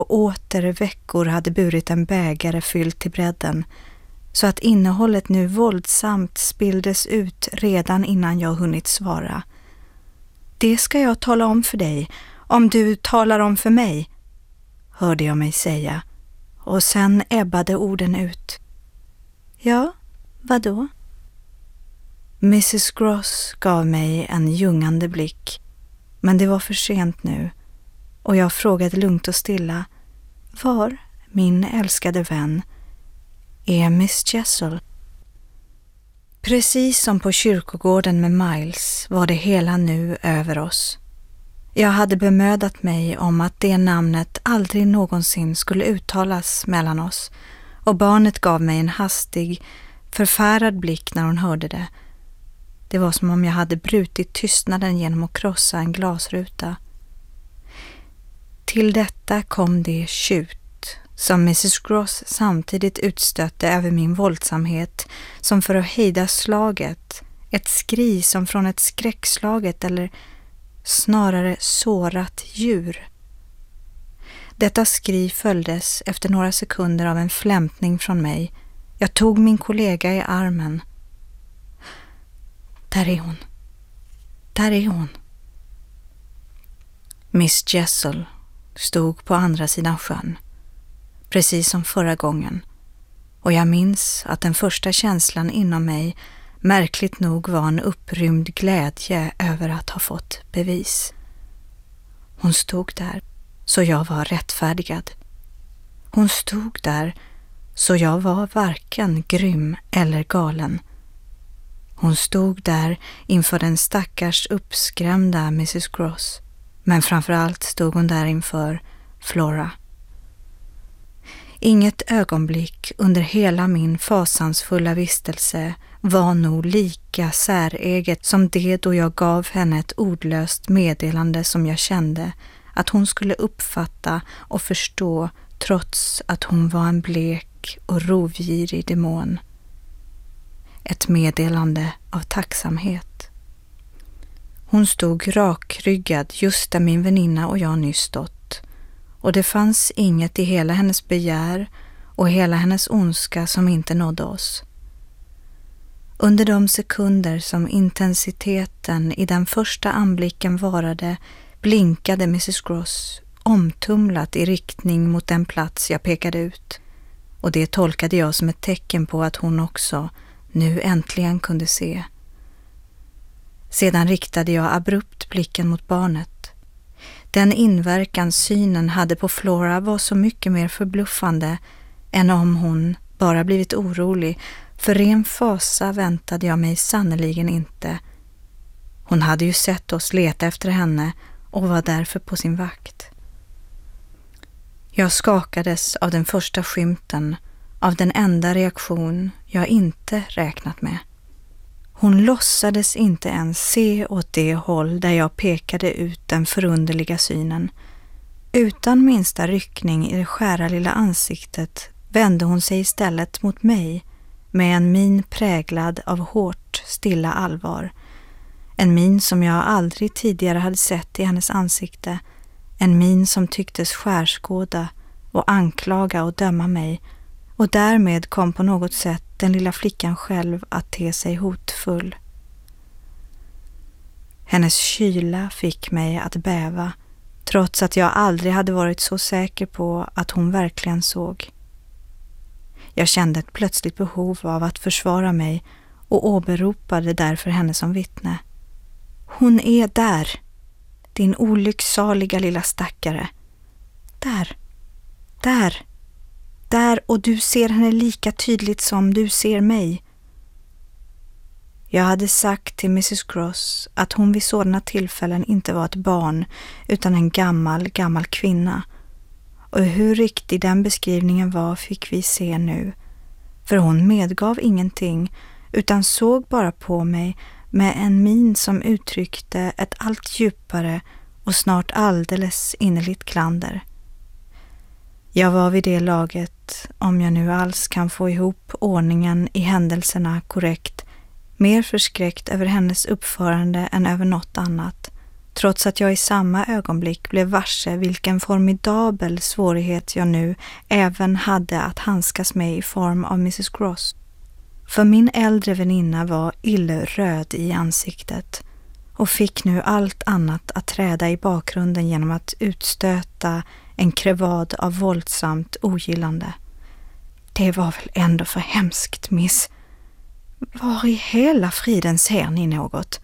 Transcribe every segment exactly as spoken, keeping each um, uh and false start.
och åter veckor hade burit en bägare fylld till bredden, så att innehållet nu våldsamt spilldes ut redan innan jag hunnit svara. Det ska jag tala om för dig, om du talar om för mig, hörde jag mig säga, och sen ebbade orden ut. Ja, vadå? missus Gross gav mig en ljungande blick, men det var för sent nu, och jag frågade lugnt och stilla, var, min älskade vän, är Miss Jessel? Precis som på kyrkogården med Miles var det hela nu över oss. Jag hade bemödat mig om att det namnet aldrig någonsin skulle uttalas mellan oss, och barnet gav mig en hastig, förfärad blick när hon hörde det. Det var som om jag hade brutit tystnaden genom att krossa en glasruta. Till detta kom det tjut som missus Gross samtidigt utstötte över min våldsamhet som för att hejda slaget, ett skri som från ett skräckslaget eller snarare sårat djur. Detta skri följdes efter några sekunder av en flämtning från mig. Jag tog min kollega i armen. Där är hon. Där är hon. Miss Jessel stod på andra sidan sjön, precis som förra gången, och jag minns att den första känslan inom mig märkligt nog var en upprymd glädje över att ha fått bevis. Hon stod där, så jag var rättfärdigad. Hon stod där, så jag var varken grym eller galen. Hon stod där inför den stackars uppskrämda missus Gross, men framförallt stod hon där inför Flora. Inget ögonblick under hela min fasansfulla vistelse var nog lika säreget som det då jag gav henne ett ordlöst meddelande som jag kände att hon skulle uppfatta och förstå trots att hon var en blek och rovgirig demon. Ett meddelande av tacksamhet. Hon stod rakryggad just där min väninna och jag nyss stått, och det fanns inget i hela hennes begär och hela hennes ondska som inte nådde oss. Under de sekunder som intensiteten i den första anblicken varade blinkade missus Gross omtumlat i riktning mot den plats jag pekade ut, och det tolkade jag som ett tecken på att hon också nu äntligen kunde se. Sedan riktade jag abrupt blicken mot barnet. Den inverkan synen hade på Flora var så mycket mer förbluffande än om hon bara blivit orolig, för ren fasa väntade jag mig sannoliken inte. Hon hade ju sett oss leta efter henne och var därför på sin vakt. Jag skakades av den första skymten, av den enda reaktion jag inte räknat med. Hon låtsades inte ens se åt det håll där jag pekade ut den förunderliga synen. Utan minsta ryckning i det skära lilla ansiktet vände hon sig istället mot mig med en min präglad av hårt, stilla allvar. En min som jag aldrig tidigare hade sett i hennes ansikte. En min som tycktes skärskåda och anklaga och döma mig, och därmed kom på något sätt den lilla flickan själv att te sig hotfull. Hennes kyla fick mig att bäva, trots att jag aldrig hade varit så säker på att hon verkligen såg. Jag kände ett plötsligt behov av att försvara mig och åberopade därför henne som vittne. Hon är där, din olycksaliga lilla stackare. Där, där, där, och du ser henne lika tydligt som du ser mig. Jag hade sagt till missus Gross att hon vid sådana tillfällen inte var ett barn utan en gammal, gammal kvinna. Och hur riktig den beskrivningen var fick vi se nu. För hon medgav ingenting utan såg bara på mig med en min som uttryckte ett allt djupare och snart alldeles innerligt klander. Jag var vid det laget, om jag nu alls kan få ihop ordningen i händelserna korrekt, mer förskräckt över hennes uppförande än över något annat, trots att jag i samma ögonblick blev varse vilken formidabel svårighet jag nu även hade att handskas med i form av missus Gross. För min äldre väninna var illröd i ansiktet och fick nu allt annat att träda i bakgrunden genom att utstöta en krevad av våldsamt ogillande. Det var väl ändå för hemskt, miss. Var i hela friden ser ni något?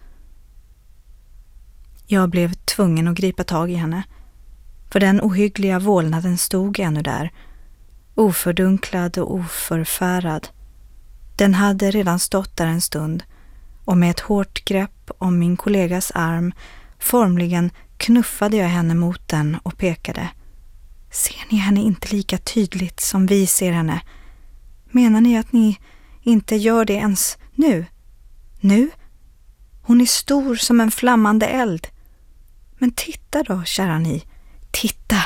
Jag blev tvungen att gripa tag i henne, för den ohyggliga vålnaden stod ännu där, ofördunklad och oförfärad. Den hade redan stått där en stund, och med ett hårt grepp om min kollegas arm formligen knuffade jag henne mot den och pekade. Ser ni henne inte lika tydligt som vi ser henne? Menar ni att ni inte gör det ens nu? Nu? Hon är stor som en flammande eld. Men titta då, kära ni. Titta!